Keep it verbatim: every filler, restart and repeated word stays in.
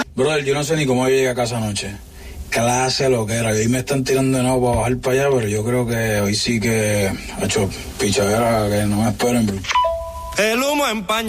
Brother, yo no sé ni cómo yo llegué a casa anoche. Clase lo que era. Hoy me están tirando de nuevo para bajar para allá, pero yo creo que hoy sí que ha hecho pichadera, que no me esperen, bro. El humo empaña.